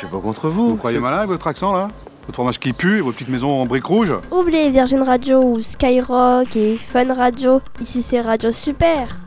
suis pas contre vous. Vous croyez malin avec votre accent là? Votre fromage qui pue et vos petites maisons en briques rouges? Oubliez Virgin Radio ou Skyrock et Fun Radio. Ici c'est Radio Super.